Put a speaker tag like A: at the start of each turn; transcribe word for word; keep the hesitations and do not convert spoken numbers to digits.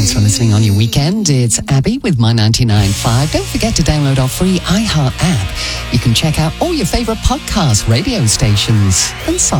A: Thanks for listening on your weekend. It's Abby with My ninety-nine point five. Don't forget to download our free iHeart app. You can check out all your favourite podcast radio stations and so